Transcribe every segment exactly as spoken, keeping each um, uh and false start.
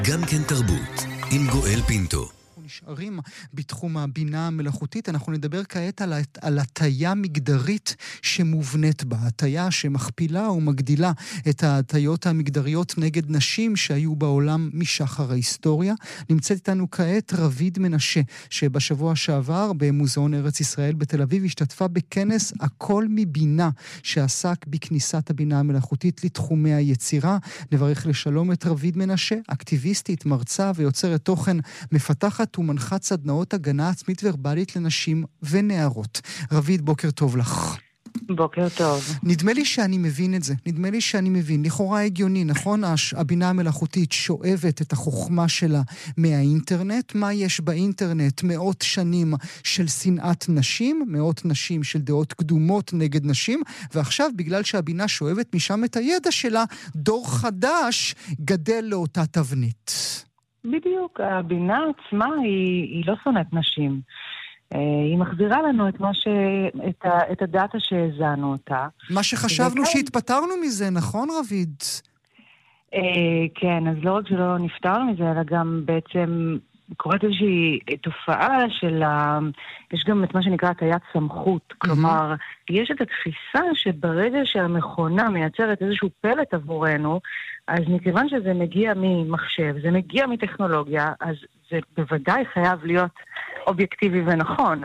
גם כן תרבות, עם גואל פינטו. נשארים בתחום הבינה המלאכותית. אנחנו נדבר כעת על, על הטיה מגדרית שמובנית בה, הטיה שמכפילה ומגדילה את ההטיות המגדריות נגד נשים שהיו בעולם משחר ההיסטוריה. נמצאת איתנו כעת רביד מנשה, שבשבוע שעבר במוזיאון ארץ ישראל בתל אביב השתתפה בכנס הכל מבינה, שעסק בכניסת הבינה המלאכותית לתחומי היצירה. נברך לשלום את רביד מנשה, אקטיביסטית, מרצה ויוצרת תוכן, מפתחת ומנחת סדנאות הגנה עצמית ורבלית לנשים ונערות. רביד, בוקר טוב לך. בוקר טוב. נדמה לי שאני מבין את זה. נדמה לי שאני מבין. לכאורה הגיוני, נכון? הבינה המלאכותית שואבת את החוכמה שלה מהאינטרנט. מה יש באינטרנט? מאות שנים של שנאת נשים, מאות נשים של דעות קדומות נגד נשים, ועכשיו בגלל שהבינה שואבת משם את הידע שלה, דור חדש גדל לאותה תבנית. בדיוק, הבינה עצמה היא, היא לא שונאת נשים. היא מחזירה לנו את, מה ש... את, ה... את הדאטה שהזנו אותה. מה שחשבנו וכן... שהתפטרנו מזה, נכון רביד? כן, אז לא רק שלא נפטרנו מזה, אלא גם בעצם קוראת איזושהי תופעה של ה... יש גם את מה שנקרא הטיית סמכות. כלומר, יש את התפיסה שברגע שהמכונה מייצרת איזשהו פלט עבורנו, אז מכיוון שזה מגיע ממחשב, זה מגיע מטכנולוגיה, אז זה בוודאי חייב להיות אובייקטיבי ונכון.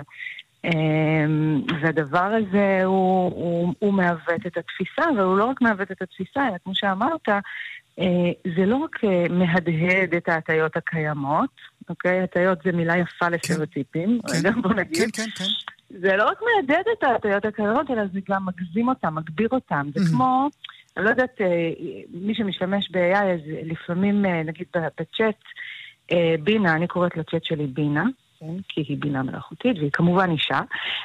והדבר הזה הוא, הוא, הוא מעוות את התפיסה, והוא לא רק מעוות את התפיסה, אלא כמו שאמרת, זה לא רק מהדהד את ההטיות הקיימות, אוקיי? הטיות זה מילה יפה לסטריאוטיפים, כן, בוא נגיד. כן, כן, כן. זה לא רק מהדהד את ההטיות הקיימות, אלא זה גם מגזים אותם, מגביר אותם. זה כמו, אני לא יודעת, מי שמשתמש ב-איי איי, אז לפעמים, נגיד בצ'אט, בינה, אני קוראת לצ'אט שלי בינה, כי היא בינה מלאכותית, והיא כמובן אישה.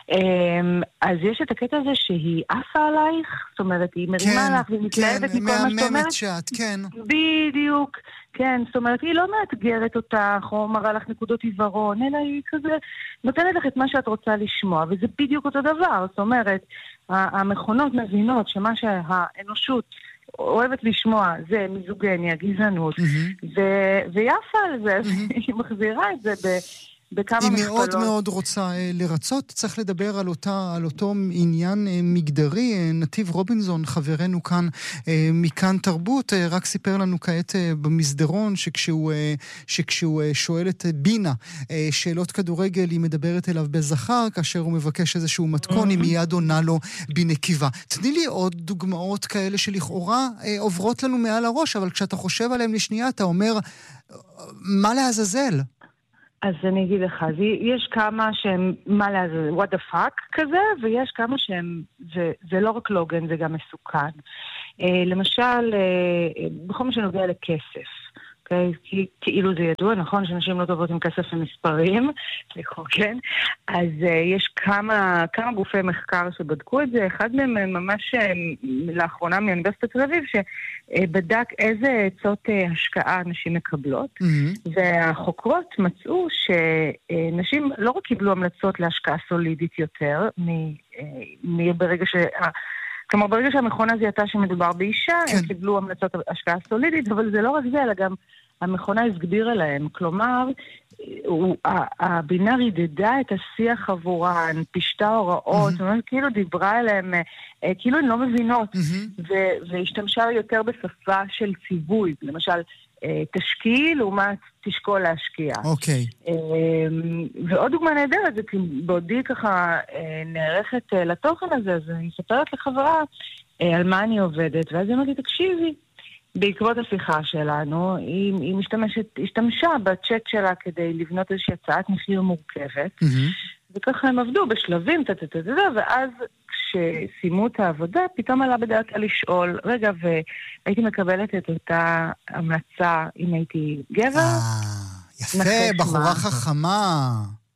אז יש את הקטע הזה שהיא עפה עלייך, זאת אומרת, היא מרימה לך, והיא מתלהבת מכל מה שאת אומרת. כן, מהממת שאת, כן. בדיוק, כן, זאת אומרת, היא לא מאתגרת אותך, או מראה לך נקודות עיוורון, אלא היא כזה נותנת לך את מה שאת רוצה לשמוע, וזה בדיוק אותו דבר. זאת אומרת, המכונות מבינות שמה שהאנושות אוהבת לשמוע, זה מיזוגניה, גזענות, ויפה על זה, היא מחזירה את זה ב... היא מאוד מאוד רוצה לרצות. צריך לדבר על אותה, על אותו עניין מגדרי. נתיב רובינזון, חברנו כאן מכאן תרבות, רק סיפר לנו כעת במסדרון שכשהוא, שכשהוא שואל את בינה שאלות כדורגל, היא מדברת אליו בזכר, כאשר הוא מבקש איזשהו מתכון, היא מיד עונה לו בנקיבה. תני לי עוד דוגמאות כאלה שלכאורה עוברות לנו מעל הראש, אבל כשאתה חושב עליהם לשנייה, אתה אומר, מה לעזאזל? אז אני אגיד לך, יש כמה שהם, מה לזה, what the fuck כזה, ויש כמה שהם, זה, זה לא רק לוגן, זה גם מסוכן. אה, למשל, אה, בכל מה שנוגע לכסף, okay? כי, כאילו זה ידוע, נכון, שאנשים לא טובות עם כסף ומספרים, סליחה, כן? אז אה, יש כמה, כמה גופי מחקר שבדקו את זה, אחד מהם ממש אה, לאחרונה מאוניברסיטת תל אביב, ש... בדק איזה עצות השקעה נשים מקבלות, mm-hmm. והחוקרות מצאו שנשים לא רק קיבלו המלצות להשקעה סולידית יותר, מברגע ש... כלומר, ברגע שהמכונה זיהתה שמדובר באישה, כן. הם קיבלו המלצות השקעה סולידית, אבל זה לא רק זה, אלא גם המכונה הסגבירה להם. כלומר, הבינה רידדה את השיח עבורן, פשטה הוראות, זאת אומרת, כאילו דיברה אליהם, כאילו הן לא מבינות, והשתמשה יותר בשפה של ציווי, למשל, תשקיעי לעומת תשקול להשקיע. אוקיי. ועוד דוגמה נהדרת, זה כי בעודי ככה נערכת לתוכן הזה, אז אני מספרת לחברה על מה אני עובדת, ואז היא אומרת לי, תקשיבי, בעקבות השיחה שלנו, היא, היא משתמשת, השתמשה בצ'אט שלה כדי לבנות איזושהי הצעת מחיר מורכבת, mm-hmm. וככה הם עבדו בשלבים, תתתתתת, ואז כשסיימו את העבודה, פתאום עלה בדעתה לשאול, רגע, והייתי מקבלת את אותה המלצה אם הייתי גבר. אה, יפה, בחורה חכמה.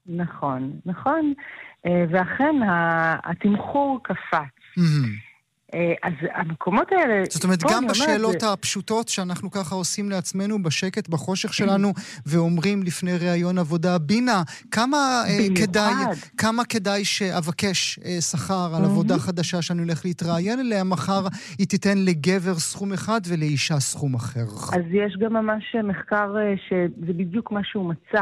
נכון, נכון. ואכן, התמחור קפץ. Mm-hmm. אז המקומות האלה... זאת אומרת, גם בשאלות הפשוטות שאנחנו ככה עושים לעצמנו בשקט, בחושך שלנו, ואומרים לפני ראיון עבודה, בינה, כמה כדאי, כמה כדאי שאבקש שכר על עבודה חדשה שאני הולך להתראיין אליה, מחר היא תיתן לגבר סכום אחד ולאישה סכום אחר. אז יש גם ממש מחקר שזה בדיוק מה שהוא מצא.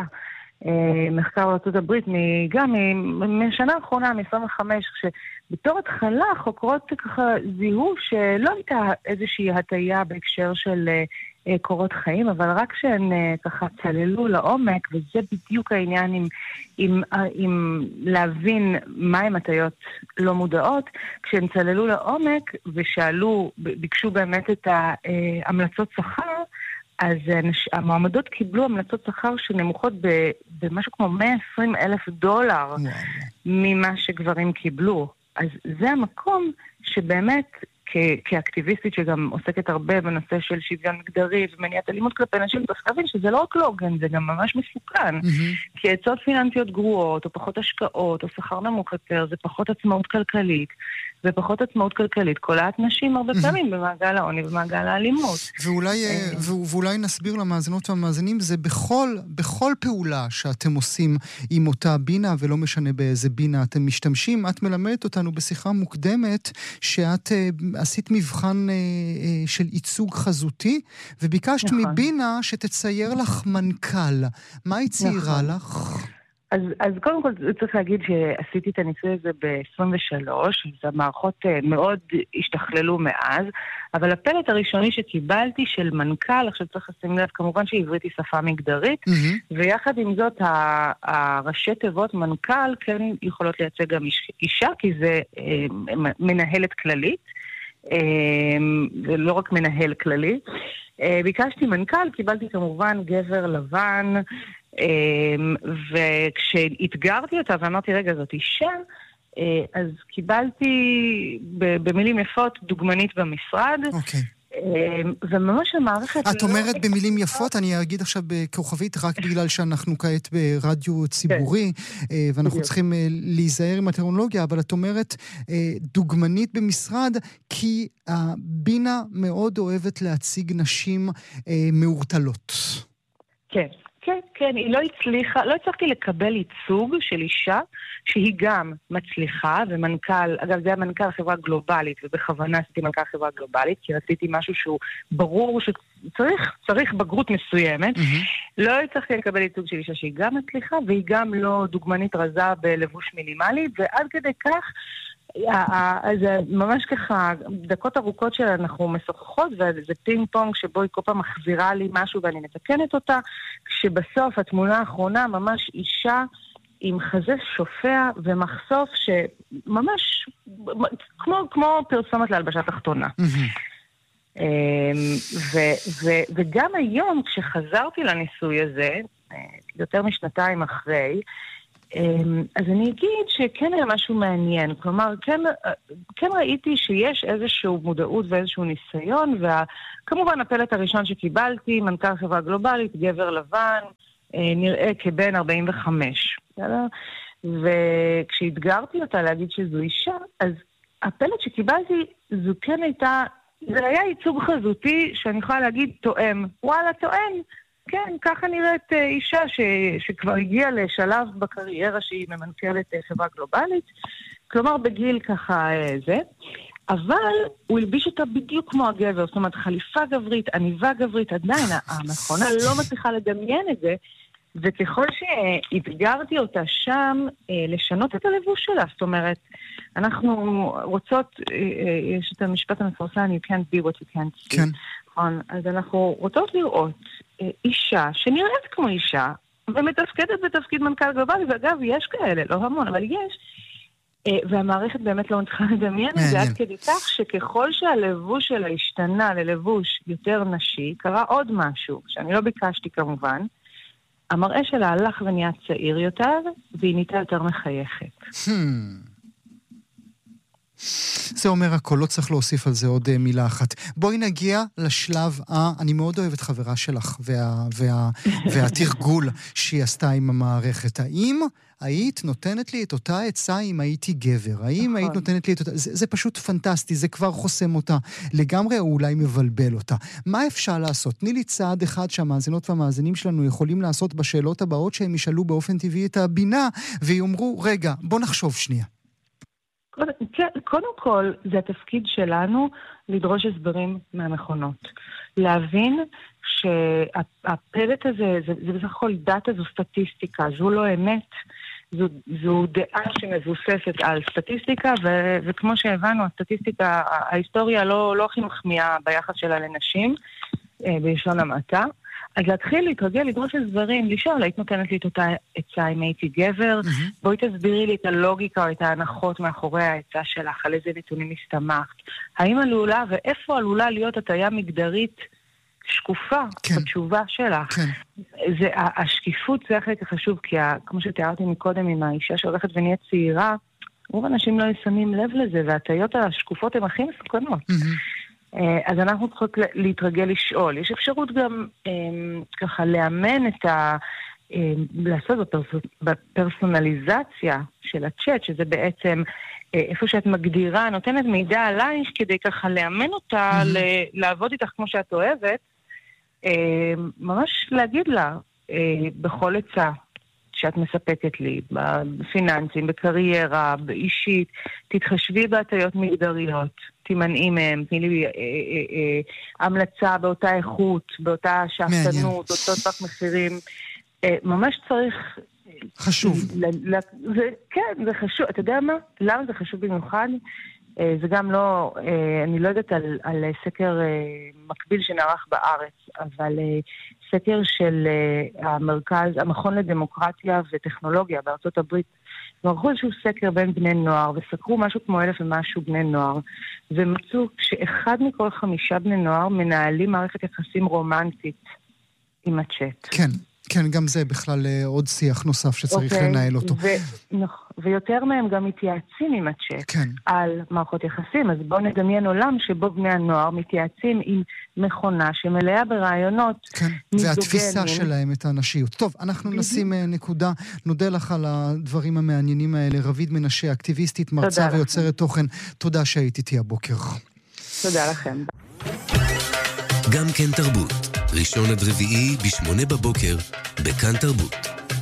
מחקר בארצות הברית, גם מהשנה האחרונה, מ-עשרים וחמש, שבתור התחלה חוקרות ככה זיהו שלא הייתה איזושהי הטיה בהקשר של קורות חיים, אבל רק שהן ככה צללו לעומק, וזה בדיוק העניין עם, עם, עם להבין מהם הטיות לא מודעות, כשהן צללו לעומק ושאלו, ביקשו באמת את ההמלצות שכר, אז המועמדות קיבלו המלצות שכר שנמוכות במשהו כמו מאה ועשרים אלף דולר ממה שגברים קיבלו. אז זה המקום שבאמת, כאקטיביסטית שגם עוסקת הרבה בנושא של שוויון מגדרי ומניעת אלימות כלפי נשים, צריך להבין שזה לא רק לא הוגן, זה גם ממש מסוכן. כי עצות פיננסיות גרועות, או פחות השקעות, או שכר נמוך יותר, זה פחות עצמאות כלכלית. ופחות עצמאות כלכלית, קולעת נשים הרבה פעמים במעגל העוני ובמעגל האלימות. ואולי, ואולי נסביר למאזינות והמאזינים, זה בכל, בכל פעולה שאתם עושים עם אותה בינה, ולא משנה באיזה בינה אתם משתמשים, את מלמדת אותנו בשיחה מוקדמת, שאת עשית מבחן של ייצוג חזותי, וביקשת מבינה שתצייר לך מנכ"ל. מה היא ציירה לך? אז, אז קודם כל צריך להגיד שעשיתי את הניסוי הזה ב-עשרים ושלוש, אז המערכות מאוד השתכללו מאז, אבל הפלט הראשוני שקיבלתי של מנכ"ל, עכשיו צריך לשים לב, כמובן שעברית היא שפה מגדרית, mm-hmm. ויחד עם זאת הראשי תיבות מנכ"ל כן יכולות לייצג גם אישה, כי זה אה, מנהלת כללית, אה, ולא רק מנהל כללי. אה, ביקשתי מנכ"ל, קיבלתי כמובן גבר לבן, וכשהתגרתי אותה ואמרתי, רגע, זאת אישה, אז קיבלתי במילים יפות דוגמנית במשרד. אוקיי. וממש המערכת... את אומרת במילים יפות, אני אגיד עכשיו בכוכבית, רק בגלל שאנחנו כעת ברדיו ציבורי, ואנחנו צריכים להיזהר עם הטרמינולוגיה, אבל את אומרת דוגמנית במשרד, כי הבינה מאוד אוהבת להציג נשים מעורטלות. כן. כן, כן, היא לא הצליחה, לא הצלחתי לקבל ייצוג של אישה שהיא גם מצליחה, ומנכ"ל, אגב זה המנכ"ל חברה גלובלית, ובכוונה עשיתי מנכ"ל חברה גלובלית, כי רציתי משהו שהוא ברור שצריך, צריך בגרות מסוימת. Mm-hmm. לא הצלחתי לקבל ייצוג של אישה שהיא גם מצליחה, והיא גם לא דוגמנית רזה בלבוש מינימלי, ועד כדי כך, זה ממש ככה, דקות ארוכות שאנחנו משוחחות, וזה פינג פונג שבו היא כל פעם מחזירה לי משהו ואני מתקנת אותה, כשבסוף התמונה האחרונה ממש אישה עם חזה שופע ומחשוף שממש כמו, כמו פרסומת להלבשת תחתונה. וגם היום כשחזרתי לניסוי הזה, יותר משנתיים אחרי, אז אני אגיד שכן היה משהו מעניין, כלומר, כן, כן ראיתי שיש איזשהו מודעות ואיזשהו ניסיון, וכמובן הפלט הראשון שקיבלתי, מנכ"ל חברה גלובלית, גבר לבן, נראה כבן ארבעים וחמש. וכשהתגרתי אותה להגיד שזו אישה, אז הפלט שקיבלתי זו כן הייתה, זה היה ייצוג חזותי שאני יכולה להגיד תואם, וואלה תואם, כן, ככה נראית אישה ש, שכבר הגיעה לשלב בקריירה שהיא ממנכ"לת חברה גלובלית, כלומר בגיל ככה זה, אבל הוא הלביש אותה בדיוק כמו הגבר, זאת אומרת חליפה גברית, עניבה גברית, עדיין המכונה לא מצליחה לדמיין את זה, וככל שהתגרתי אותה שם, לשנות את הלבוש שלה, זאת אומרת, אנחנו רוצות, יש את המשפט המפורסם, you can't be what you can't see. כן. אז אנחנו רוצות לראות אישה שנראית כמו אישה, ומתפקדת בתפקיד מנכ"ל גלובלי, ואגב, יש כאלה, לא המון, אבל יש, והמערכת באמת לא מצליחה לדמיין את זה, עד כדי כך שככל שהלבוש שלה השתנה ללבוש יותר נשי, קרה עוד משהו, שאני לא ביקשתי כמובן, המראה שלה הלך ונהיה צעיר יותר, והיא נהייתה יותר מחייכת. זה אומר הכל, לא צריך להוסיף על זה עוד מילה אחת. בואי נגיע לשלב, ה... אני מאוד אוהבת חברה שלך, וה... וה... והתרגול שהיא עשתה עם המערכת. האם היית נותנת לי את אותה עצה אם הייתי גבר? האם נכון. היית נותנת לי את אותה... זה, זה פשוט פנטסטי, זה כבר חוסם אותה לגמרי, או אולי מבלבל אותה. מה אפשר לעשות? תני לי צעד אחד שהמאזינות והמאזינים שלנו יכולים לעשות בשאלות הבאות, שהם ישאלו באופן טבעי את הבינה, ויאמרו, רגע, בוא נחשוב שנייה. קודם כל, זה התפקיד שלנו לדרוש הסברים מהמכונות. להבין שהפלט הזה, זה, זה בסך הכל דאטה, זו סטטיסטיקה, זו לא אמת, זו, זו דעה שמבוססת על סטטיסטיקה, ו, וכמו שהבנו, הסטטיסטיקה, ההיסטוריה לא, לא הכי מחמיאה ביחס שלה לנשים, בלשון המעטה. אז להתחיל להתרגל, לדרוש הסברים, לשאול, היית נותנת לי את אותה עצה אם הייתי גבר, mm-hmm. בואי תסבירי לי את הלוגיקה או את ההנחות מאחורי העצה שלך, על איזה נתונים הסתמכת. האם עלולה ואיפה עלולה להיות הטיה מגדרית שקופה, כן. בתשובה שלך. כן. זה, השקיפות זה החלק החשוב, כי כמו שתיארתי מקודם עם האישה שהולכת ונהיה צעירה, רוב אנשים לא שמים לב לזה, והטיות השקופות הן הכי מסוכנות. Mm-hmm. אז אנחנו צריכות להתרגל לשאול. יש אפשרות גם ככה לאמן את ה... לעשות בפרסונליזציה של הצ'אט, שזה בעצם איפה שאת מגדירה, נותנת מידע עלייך כדי ככה לאמן אותה, לעבוד איתך כמו שאת אוהבת, ממש להגיד לה בכל עצה שאת מספקת לי, בפיננסים, בקריירה, באישית, תתחשבי בהטיות מגדריות, תימנעי מהם, תני לי המלצה באותה איכות, באותה שאפתנות, אותו טווח מחירים, ממש צריך... חשוב. ל, ל, זה, כן, זה חשוב. אתה יודע מה? למה זה חשוב במיוחד? זה גם לא, אני לא יודעת על, על סקר מקביל שנערך בארץ, אבל סקר של המרכז, המכון לדמוקרטיה וטכנולוגיה בארצות הברית, וערכו איזשהו סקר בין בני נוער, וסקרו משהו כמו אלף ומשהו בני נוער, ומצאו שאחד מכל חמישה בני נוער מנהלים מערכת יחסים רומנטית עם הצ'אט. כן. כן, גם זה בכלל עוד שיח נוסף שצריך okay. לנהל אותו. ו- ויותר מהם גם מתייעצים עם הצ'אט כן. על מערכות יחסים. אז בואו נדמיין עולם שבו בני הנוער מתייעצים עם מכונה שמלאה ברעיונות. כן, והתפיסה שלהם את האנשיות. טוב, אנחנו נשים נקודה. נודה לך על הדברים המעניינים האלה. רביד מנשה, אקטיביסטית, מרצה ויוצרת תוכן. תודה שהיית איתי הבוקר. תודה לכם. גם כן תרבות. ראשון עד רביעי בשמונה בבוקר, בכאן תרבות.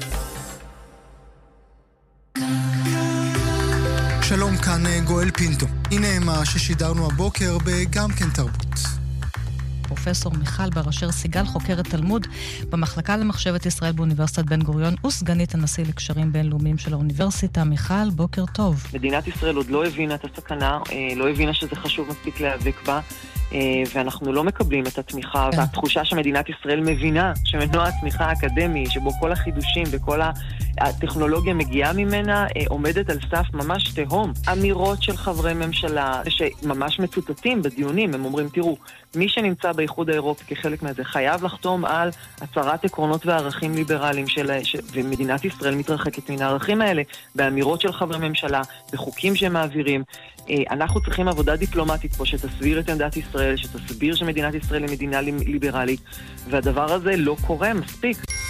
שלום, כאן גואל פינטו. הנה מה ששידרנו הבוקר בגם כן תרבות. פרופסור מיכל בר-אשר סיגל, חוקרת תלמוד במחלקה למחשבת ישראל באוניברסיטת בן גוריון וסגנית הנשיא לקשרים בינלאומיים של האוניברסיטה. מיכל, בוקר טוב. מדינת ישראל עוד לא הבינה את הסכנה, לא הבינה שזה חשוב מספיק להיאבק בה, ואנחנו לא מקבלים את התמיכה והתחושה שמדינת ישראל מבינה שמנוע התמיכה האקדמי, שבו כל החידושים וכל הטכנולוגיה מגיעה ממנה, עומדת על סף ממש תהום. אמירות של חברי ממשלה שממש מצוטטים בדיונים, הם אומרים, תראו, מי שנמצא באיחוד האירופי כחלק מהזה חייב לחתום על הצהרת עקרונות וערכים ליברליים של, ש... ומדינת ישראל מתרחקת מן הערכים האלה באמירות של חברי ממשלה, בחוקים שהם מעבירים. אנחנו צריכים עבודה דיפלומטית פה שתסביר את עמדת ישראל, שתסביר שמדינת ישראל היא מדינה ליברלית, והדבר הזה לא קורה מספיק.